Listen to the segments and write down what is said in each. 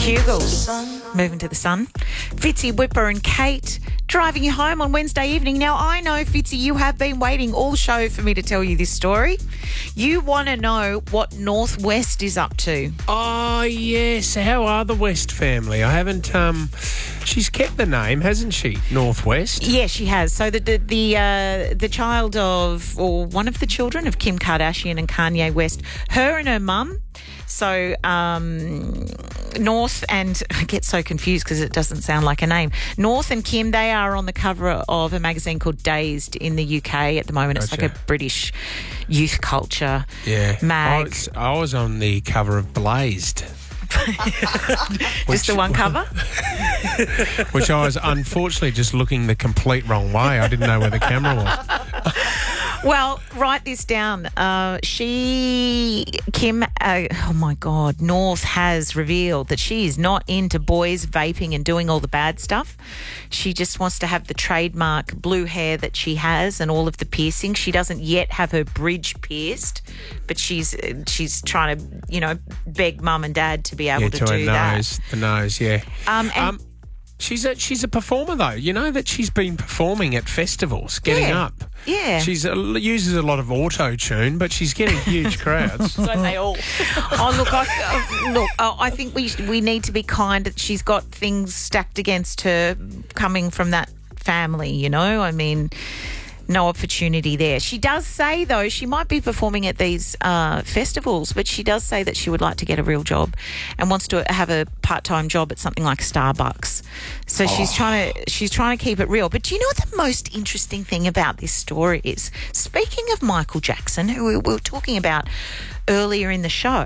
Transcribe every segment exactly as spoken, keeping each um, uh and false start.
Bugles, moving to the sun. Fitzy, Whipper and Kate driving you home on Wednesday evening. Now, I know, Fitzy, you have been waiting all show for me to tell you this story. You want to know what Northwest is up to. Oh, yes. How are the West family? I haven't... um. She's kept the name, hasn't she? Northwest. Yeah, she has. So the the the, uh, the child of, or one of the children of Kim Kardashian and Kanye West, her and her mum. So um, North and I get so confused because it doesn't sound like a name. North and Kim, they are on the cover of a magazine called Dazed in the U K at the moment. It's Gotcha. like a British youth culture Yeah. mag. I was, I was on the cover of Blazed. Just the one cover? Which I was unfortunately just looking the complete wrong way. I didn't know where the camera was. Well, write this down. Uh, she, Kim, uh, oh my God, North has revealed that she is not into boys vaping and doing all the bad stuff. She just wants to have the trademark blue hair that she has and all of the piercings. She doesn't yet have her bridge pierced, but she's she's trying to, you know, beg mum and dad to be able Yeah, to, to do her that. nose. The nose, yeah. Um, and Um, she's a she's a performer though. You know that she's been performing at festivals, getting Yeah. up. Yeah. She's uh, uses a lot of auto tune, but she's getting huge crowds. Don't they all? Oh, look, I, uh, look, uh, I think we we need to be kind. She's got things stacked against her coming from that family, you know? I mean, no opportunity there. She does say, though, she might be performing at these uh, festivals, but she does say that she would like to get a real job and wants to have a part-time job at something like Starbucks. So she's trying to she's trying to keep it real. But do you know what the most interesting thing about this story is? Speaking of Michael Jackson, who we were talking about earlier in the show,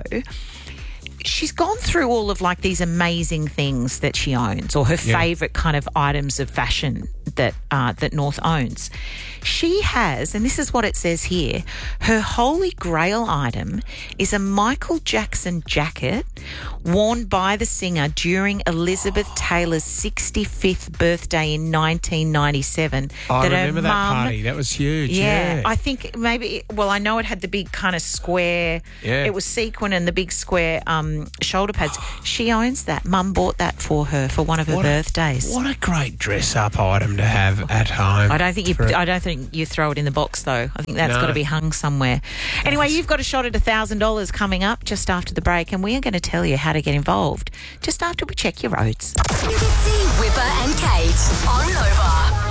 she's gone through all of like these amazing things that she owns, or her Yeah. favourite kind of items of fashion that uh, that North owns. She has, and this is what it says here, her holy grail item is a Michael Jackson jacket worn by the singer during Elizabeth Taylor's sixty-fifth birthday in nineteen ninety-seven. I her remember that mum- party. That was huge. yeah, Yeah. I think maybe, well, I know it had the big kind of square, Yeah. it was sequin and the big square um, shoulder pads. She owns that. Mum bought that for her for one of her What a- birthdays. What a great dress-up item to have at home. I don't think you. For a- I don't think you throw it in the box though. I think that's No. got to be hung somewhere. Anyway, you've got a shot at a thousand dollars coming up just after the break, and we are going to tell you how to get involved just after we check your roads. Fitzy, Whipper and Kate on Nova.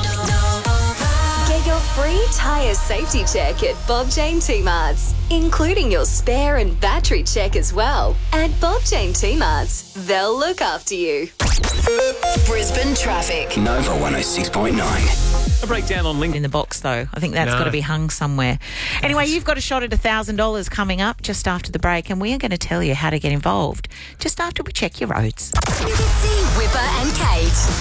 Get your free tyre safety check at Bob Jane T-Marts, including your spare and battery check as well. At Bob Jane T-Marts, they'll look after you. Brisbane traffic. Nova one oh six point nine. A breakdown on LinkedIn. In the box though, I think that's No. got to be hung somewhere. Anyway, you've got a shot at a thousand dollars coming up just after the break, and we are going to tell you how to get involved just after we check your roads. Fitzy, Whipper and Kate